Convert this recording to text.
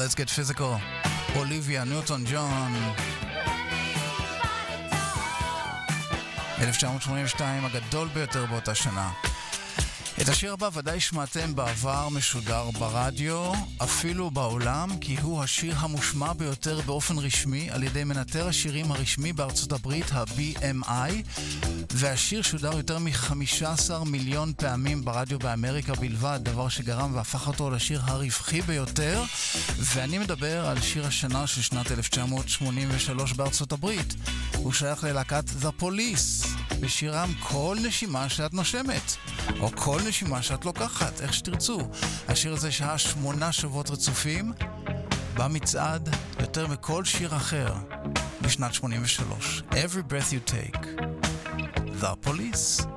Let's Get Physical, אוליביה ניוטון ג'ון. 1982, הגדול ביותר באותה שנה. את השיר הבא ודאי שמעתם בעבר, משודר ברדיו, אפילו בעולם, כי הוא השיר המושמע ביותר באופן רשמי על ידי מנטר השירים הרשמי בארצות הברית, ה-BMI, והשיר שודר יותר מ-15 מיליון פעמים ברדיו באמריקה בלבד, דבר שגרם והפך אותו לשיר הרווחי ביותר, ואני מדבר על שיר השנה של שנת 1983 בארצות הברית. הוא שייך ללהקת The Police, בשירם כל נשימה שאת נושמת, או כל נשימה שאת לוקחת, איך שתרצו. השיר הזה שעה 8 שבועות רצופים, במצעד יותר מכל שיר אחר בשנת 83. Every breath you take, The Police.